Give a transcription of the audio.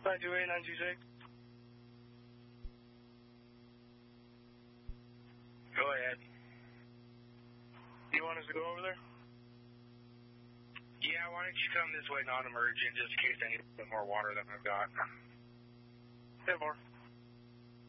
528, 926. Go ahead. You want us to go over there? Yeah, why don't you come this way non-emergent just in case I need a bit more water than I've got. 10-4.